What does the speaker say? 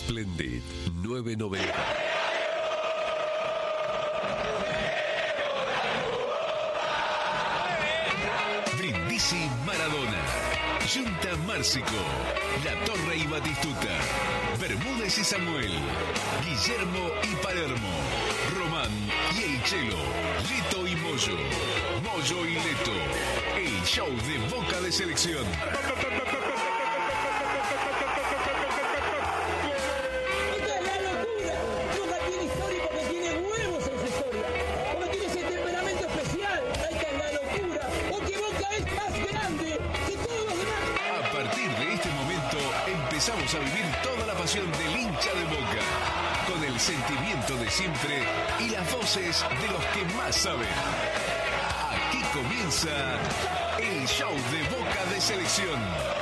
Splendid 990. Brindisi Maradona, Junta Márcico, La Torre y Batistuta, Bermúdez y Samuel, Guillermo y Palermo, Román y El Chelo, Leto y Moyo, Moyo y Leto, el show de Boca de Selección. Empezamos a vivir toda la pasión del hincha de Boca, con el sentimiento de siempre y las voces de los que más saben. Aquí comienza el show de Boca de Selección.